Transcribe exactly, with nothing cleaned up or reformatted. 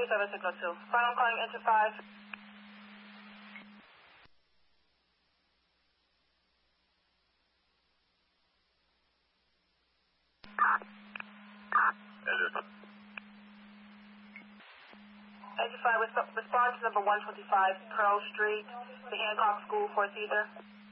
three seven six zero two. Final calling enter five. Enter five, resp- response number one twenty-five, Pearl Street, the Hancock School for Caesar.